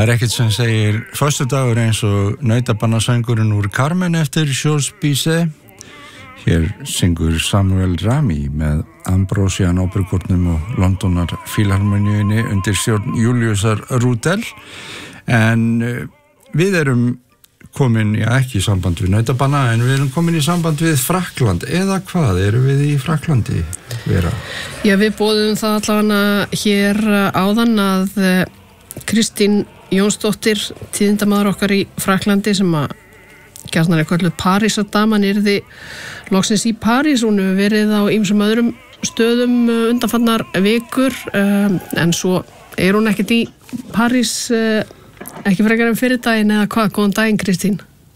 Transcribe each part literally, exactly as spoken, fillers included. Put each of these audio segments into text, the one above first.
Það er ekkert sem segir föstudagur eins og nautabannasöngurinn úr Carmen eftir Jules Bizet. Hér syngur Samuel Rami með Ambrosian óperukórnum og Londonar Fílharmoníunni undir stjórn Juliusar Rudel. En við erum komin, já ekki í samband við nautabanna, en við erum komin í samband við Frakkland, eða hvað, erum við í Frakklandi vera? Já, við boðum það allavega hér áðan að Kristín Jónsdóttir, tíðindamaður okkar í Frakklandi sem að gjarnan er kölluð Parísardaman, yrði loksins í París. Hún hefur verið á ýmsum öðrum stöðum undanfarnar vikur, en svo er hún ekkert í París, ekki frekar en fyrir daginn, eða hvað? Góðan daginn, Kristín.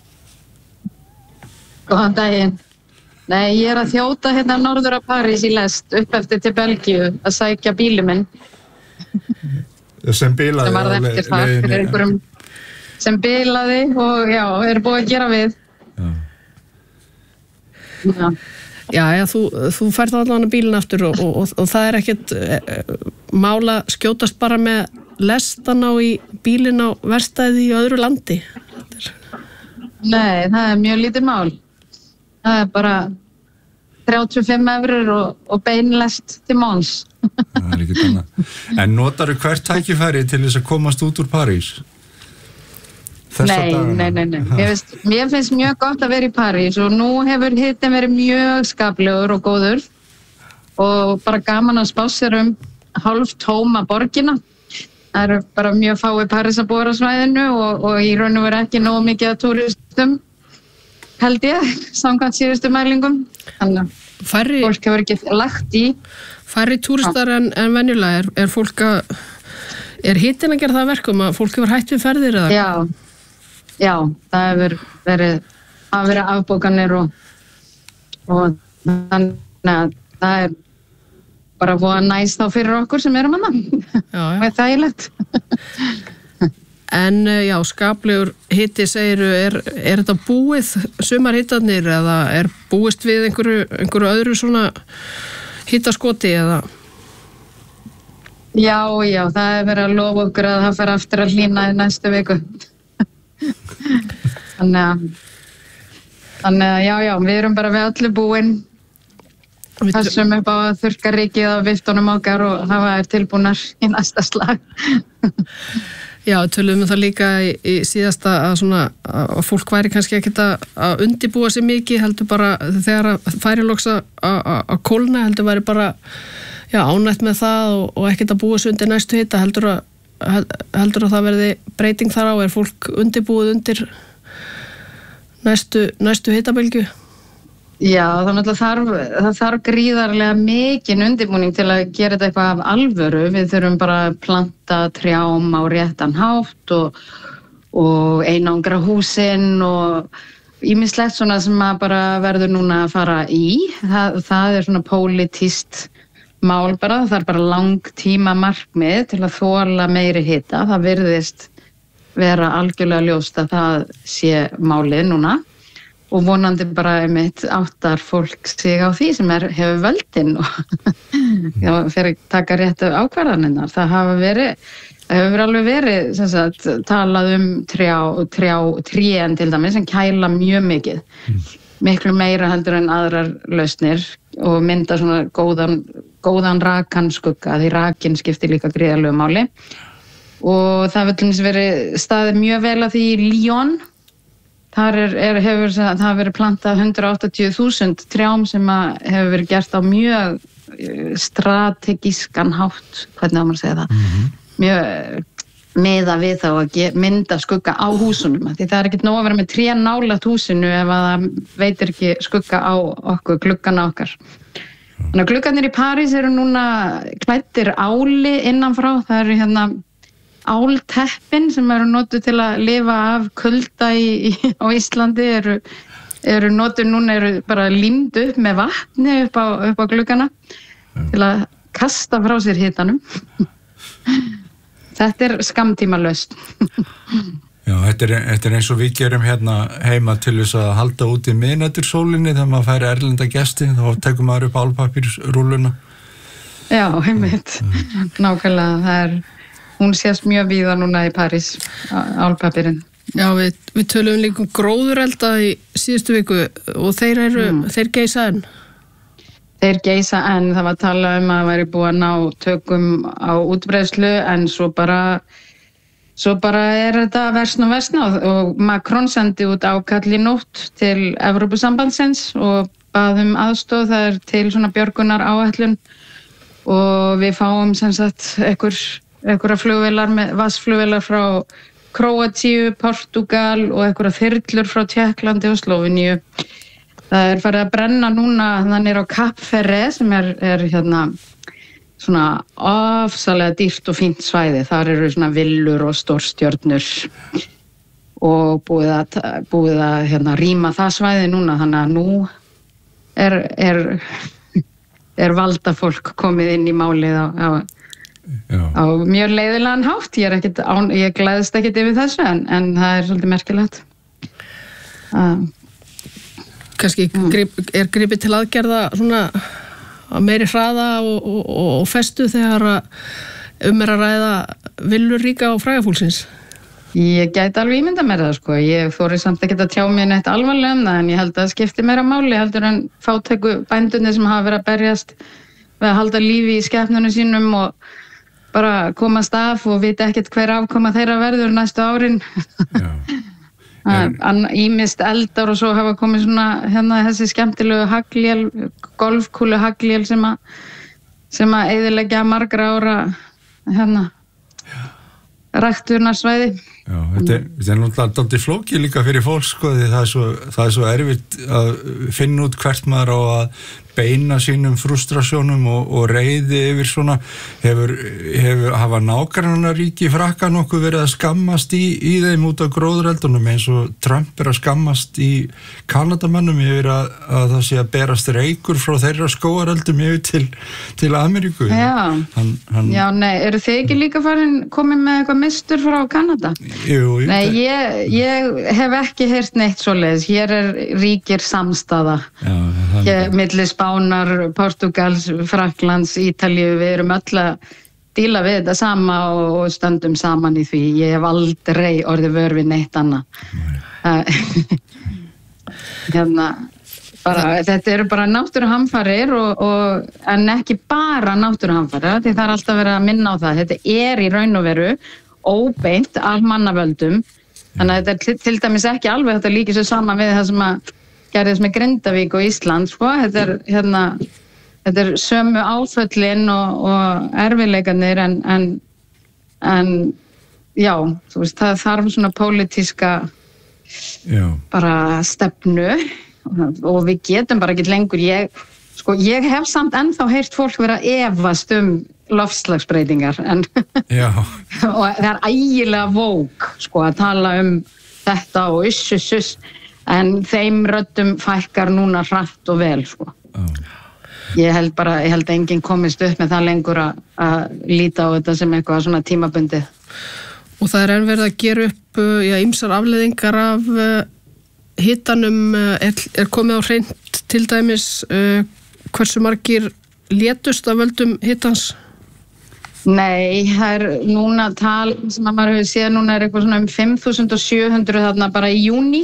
Góðan daginn. Nei, ég er að þjóta hérna norður af París í lest, upp eftir til Belgíu, að sækja bílinn minn. Sem bilaði sem varð eftir það fyrir einhverjum sem bilaði og já, er búið að gera við. Já. Já, já, já þú, þú færð allavega bílinn aftur og, og, og, og það er ekkert e, mála skjótast bara með lestan á í bílinn á verkstæði í öðru landi. Nei, það er mjög lítið mál. Það er bara þrjátíu og fimm evrur og, og beinlest til Mons. Það er ekki annað. En notarðu hvert tækifæri til þess að komast út úr París? Þessa nei, dagana? nei, nei, nei. Mér finnst, mér finnst mjög gott að vera í París og nú hefur hittin verið mjög skaplegur og góður og bara gaman að spá sér um hálf tóma borgina. Það eru bara mjög fáir Parísarbúar á svæðinu og, og í raun og veru ekki nógu mikið af túristum, held ég, samkvæmt síðustu mælingum. Þannig að Færri, fólk hefur ekki lagt í. Færri túristar en, en venjulega, er, er fólk að, er hittin að gera það verkum að fólk hefur hætt við ferðir eða? Já, já, það hefur verið að vera afbókanir og, og þannig að það er bara voða næst þá fyrir okkur sem erum hana. Já, já. Það er þægilegt. En já, skaplegur hitti segiru, er, er þetta búið sumarhittarnir eða er búist við einhverju, einhverju öðru svona hittaskoti eða? Já, já, það er verið að lofa okkur að það fer aftur að hlýna í næstu viku. Þannig að, þannig að já, já, við erum bara við öllu búin. Passum upp á að þurrka rykið á viftunum okkar og hafa þær tilbúnar í næsta slag. Já, tölum við það líka í, í síðasta að, svona, að fólk væri kannski ekkert að, að undibúa sig mikið, heldur bara þegar að færi loks að, að, að kólna, heldur væri bara já, ánætt með það og, og ekkert að búa sig undir næstu hita, heldur að, heldur að það verði breyting þar á, er fólk undibúið undir næstu, næstu hitabylgju? Já, þannig að þarf, það þarf gríðarlega mikinn undirbúning til að gera þetta eitthvað af alvöru. Við þurfum bara að planta trjám á réttan hátt og, og einangra húsin og ýmislegt svona sem að bara verður núna að fara í. Það, það er svona pólitískt mál bara, það er bara langtíma markmið til að þola meiri hita. Það virðist vera algjörlega ljóst að það sé málið núna. Og vonandi bara einmitt áttar fólk sig á því sem er, hefur völdin og já, fyrir að taka réttu ákvarðanirnar. Það hafa verið, það hefur alveg verið sem sagt, talað um trjá, trjá, trén til dæmis sem kæla mjög mikið. Mm. Miklu meira heldur en aðrar lausnir og mynda svona góðan, góðan rakan skugga, því rakin skiptir líka gríðarlegu máli. Og það hefur verið staðið mjög vel að því í Lyon. Þar er, er, hefur það hefur verið plantað hundrað áttatíu þúsund trjám sem hefur verið gert á mjög strategískan hátt, hvernig á maður að segja það, mm-hmm. mjög miða við þá að mynda skugga á húsunum. Því það er ekkert nóg að vera með tré nálægt húsinu ef að það veitir ekki skugga á okkur, gluggana okkar. Þannig að gluggarnir í París eru núna klæddir áli innanfrá, það eru hérna álteppin sem eru notuð til að lifa af kulda í, í, á Íslandi eru, eru notuð núna eru bara límd upp með vatni upp á, upp á gluggana til að kasta frá sér hitanum. Þetta er skammtímalaust. Já, þetta er, þetta er eins og við gerum hérna heima til þess að halda út í miðnætursólinni þegar maður færi erlenda gesti, þá tekur maður upp álpappírsrúlluna. Já, einmitt. Nákvæmlega, það er hún sést mjög víða núna í París, álpapirinn. Já, við, við tölum líka um gróðurelda í síðustu viku og þeir eru, mm. þeir geisa enn. Þeir geisa enn, það var talað um að það væri búið að ná tökum á útbreiðslu en svo bara, svo bara er þetta versna og versna og Macron sendi út ákall í nótt til Evrópusambandsins og baðum aðstoð, það er til svona björgunar áætlun og við fáum sem sagt einhver, einhverja flugvélar, vassflugvélar frá Króatíu, Portúgal og einhverja þyrlur frá Tékklandi og Slóveníu. Það er farið að brenna núna þannig á Cap Ferret sem er, er hérna svona ofsalega dýrt og fínt svæði. Þar eru svona villur og stórstjörnur og búið að, búið að hérna, rýma það svæði núna þannig að nú Er, er, er valdafólk komið inn í málið á, á, á mjög leiðilegan hátt. Ég, er ekkit, án, ég gleðst ekkert yfir þessu en, en það er svolítið merkilegt. Uh, Kannski mm. grip, er gripið til aðgerða svona að meiri hraða og, og, og festu þegar um er að ræða villur ríka og frægafólksins? Ég gæti alveg ímynda mér það sko, ég þori samt ekki að tjá mér neitt alvarlega um það en ég held að það skipti meira máli heldur en fátæku bændunni sem hafa verið að berjast við að halda lífi í skepnunum sínum og bara komast af og vita ekkert hver afkoma þeirra verður næstu árin. Ímist eldar og svo hafa komið svona hérna þessi skemmtilegu haglél, golfkúlu haglél sem að sem að eyðileggja margra ára hérna ræktunarsvæði. Já, þetta er, þetta er náttúrulega dálítið flókið líka fyrir fólk sko, því það er svo, það er svo erfitt að finna út hvert maður á að beina sínum frustrasjónum og, og reiði yfir svona hefur, hefur hafa nágrannaríki Frakka nokkuð verið að skammast í, í þeim út af gróðureldunum eins og Trump er að skammast í Kanadamönnum yfir að, að það sé að berast reykur frá þeirra skógareldum yfir til, til Ameríku. Já, hann, hann... Já, nei, eru þið ekki líka farin komið með eitthvað mistur frá Kanada? Jú, jú. Nei, ég, ég hef ekki heyrt neitt svoleiðis. Hér er ríkir samstaða. Já, það er milli Spánar, Portúgals, Frakklands, Ítalíu, við erum öll að díla við þetta sama og stöndum saman í því. Ég hef aldrei orðið vör við neitt annað. Hérna, bara, þetta eru bara náttúruhamfarir og, og, en ekki bara náttúruhamfarir, því það er alltaf verið að minna á það. Þetta er í raun og veru óbeint af mannavöldum. Þannig að þetta er til dæmis ekki alveg þetta líkir sér saman við það sem að gerðist með Grindavík og Ísland, sko. Þetta er, hérna, þetta er sömu áföllin og, og erfiðleikarnir en, en, en já, þú veist, það þarf svona pólitíska já. Bara stefnu og við getum bara ekki lengur. Ég, sko, ég hef samt ennþá heyrt fólk vera að efast um loftslagsbreytingar en og það er ægilega vók, sko, að tala um þetta og uss, uss, uss. En þeim röddum fækkar núna hratt og vel, sko. Oh. Ég held bara, ég held enginn komist upp með það lengur að, að líta á þetta sem eitthvað svona tímabundið. Og það er enn verið að gera upp, já, ýmsar afleiðingar af uh, hitanum, uh, er, er komið á hreint til dæmis uh, hversu margir létust af völdum hitans? Nei, það er núna tal sem að maður hefur séð núna er eitthvað svona um fimm þúsund sjö hundruð þarna bara í júní.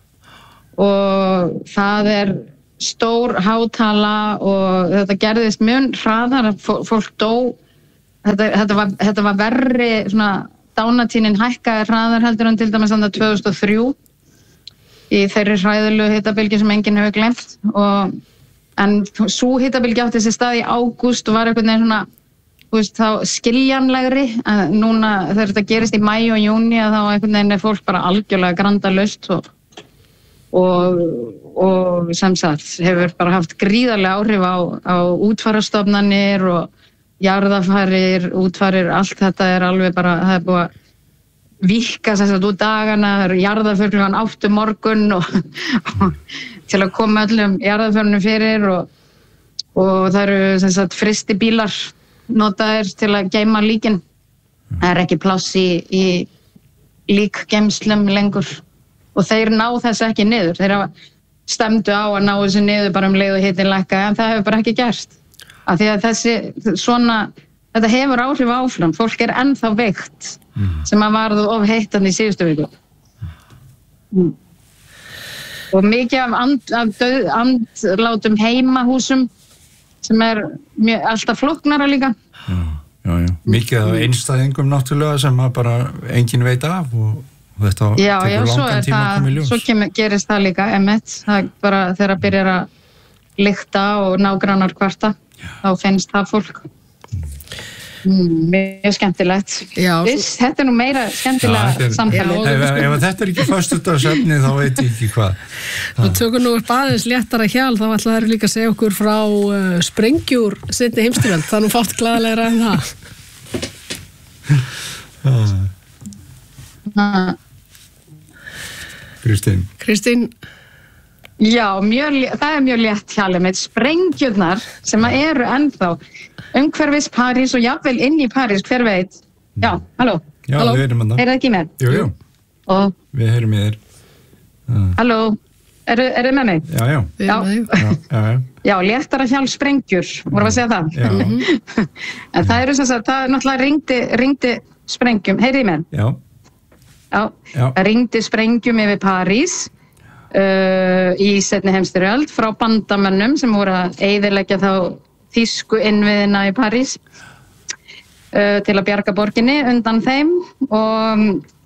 Og það er stór hátala og þetta gerðist mjög hraðar, fólk dó, þetta, þetta, var, þetta var verri, svona dánatínin hækkaði hraðar heldur en til dæmis annað tvö þúsund og þrjú í þeirri hræðilegu hitabylgju sem enginn hefur glemt. Og, en sú hitabylgja átti sér stað í ágúst og var einhvern veginn svona, þú veist, þá skiljanlegri. Núna þegar þetta gerist í maí og júní að þá einhvern veginn er fólk bara algjörlega grandalaust og Og, og sem sagt hefur bara haft gríðarlega áhrif á, á útfararstofnanir og jarðafarir, útfarir, allt þetta er alveg bara, það er búið að víkka sem sagt út dagana, það eru jarðaför klukkan átta morgun og, og til að koma öllum jarðaförnum fyrir og, og það eru sem sagt frystibílar notaðir til að geyma líkin. Það er ekki pláss í, í líkgeymslum lengur. Og þeir ná þessu ekki niður. Þeir hafa stemdu á að ná þessu niður bara um leið og hitinn lækka, en það hefur bara ekki gerst. Af því að þessi svona þetta hefur áhrif áfram, fólk er ennþá veikt mm. sem að varðu of heitan í síðustu viku mm. og mikið af, and, af döð, andlátum heimahúsum sem er mjög, alltaf flóknara líka já, já, já. Mikið af einstæðingum náttúrulega sem að bara enginn veit af og þetta já, tekur já, langan tíma að koma í ljós. Svo kemur, gerist það líka, emitt, það er bara þegar byrjar að lykta og nágrannar kvarta, já. Þá finnst það fólk. Mm, mjög skemmtilegt. Já, Viss, þetta er nú meira skemmtilega samtalið. Ef, ef þetta er ekki föstudagsefni þá veit ég ekki hvað. Þú tökur nú upp aðeins léttara hjal, þá ætla þær líka að segja okkur frá uh, sprengjur seinni heimsstyrjöld, það er nú fátt glaðalegra en það. Ah. Kristín. Kristín. Já, mjög, það er mjög létt hjalið með sprengjurnar sem eru ennþá umhverfis París og jafnvel inn í París, hver veit. Já, halló. Já, halló. við erum að það. Heyrðu ekki með? Jú, jú. Og? Við heyrum í þér. Uh. Halló, eru er þið með mig? Já, já. Já, já, já, já. já léttara hjál sprengjur, vorum við að segja það? Já. En það eru sem sagt, það er náttúrulega ringdi, ringdi sprengjum, heyrðu í með? Já. Já, já. Ringdi sprengjum yfir París uh, í seinni heimsstyrjöld frá bandamönnum sem voru að eyðileggja þá þýsku innviðina í París uh, til að bjarga borginni undan þeim og,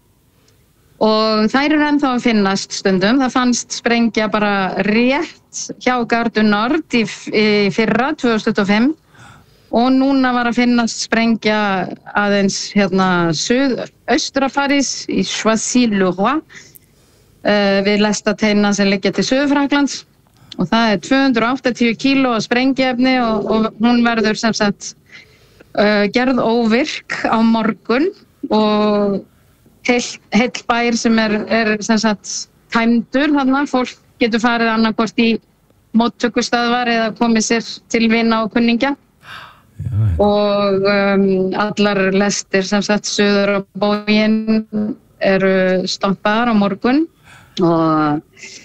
og þær eru ennþá að finnast stundum. Það fannst sprengja bara rétt hjá Gare du Nord í, í fyrra, tvö þúsund tuttugu og fimm og núna var að finnast sprengja aðeins hérna suðaustur af París í Choisy-le-Roi uh, við lestateina sem liggja til Suður-Fraklands og það er tvö hundruð og áttatíu kíló af sprengiefni og, og hún verður sem sagt uh, gerð óvirk á morgun og heill, heill bær sem er, er sem sagt tæmdur þarna, fólk getur farið annarkvort í móttökustöðvar eða komið sér til vina og kunningja. Já, já. Og um, allar lestir sem sagt suður á bóginn eru stompaðar á morgun og,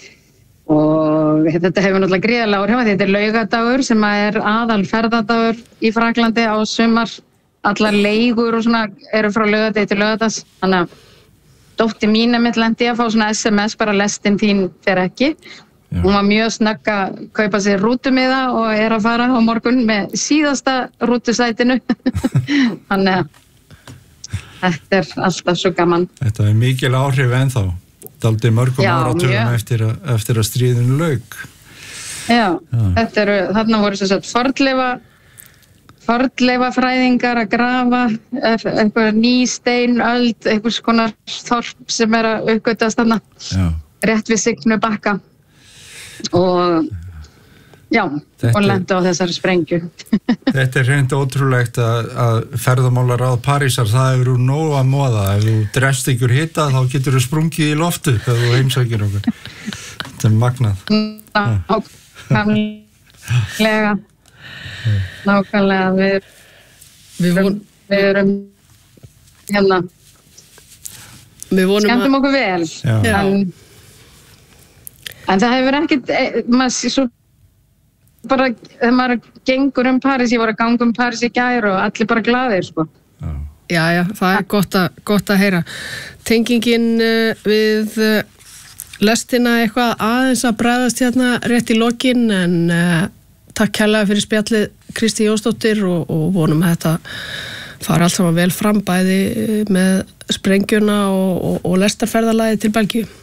og þetta hefur náttúrulega gríðarlega áhrif. Þetta er laugadagur sem er aðal ferðadagur í Fraklandi á sumar. Allar leigur og svona eru frá laugadegi til laugadags. Þannig að dóttir mín er mitt lendi að fá svona S M S bara lestin þín fer ekki. Já. Hún var mjög snögg að kaupa sér rútumiða og er að fara á morgun með síðasta rútusætinu. Þannig að þetta er alltaf svo gaman. Þetta er mikil áhrif ennþá. Dálítið mörgum áratugum eftir, eftir að stríðinu lauk. Já, Já. Þetta eru, þarna voru sem sagt fornleifa, fornleifafræðingar að grafa, eitthvað nýstein, öld, eitthvað konar þorp sem er að uppgötast þarna. Já. Rétt við Signu bakka. Og já, þetta, og lenda á þessari sprengju. Þetta er reynd ótrúlegt að, að ferðamálaráð Parísar, það eru nóg að móða. Ef þú drefst ykkur hita þá getur þú sprungið í loftu ef þú heimsækir okkur. Þetta er magnað. Nákvæmlega. Nákvæmlega. Við, við, von... við erum hérna. Skemmtum okkur vel. Já. En, En það hefur ekkert, maður svo bara, þegar maður gengur um París, ég var að ganga um París í gær og allir bara glaðir, sko. Já, já, það er gott að, gott að heyra. Tengingin við lestina eitthvað aðeins að bregðast hérna rétt í lokin, en uh, takk kærlega fyrir spjallið Kristín Jónsdóttir og, og vonum að þetta fara allt saman vel fram bæði með sprengjuna og, og, og lestarferðalagið til Belgíu.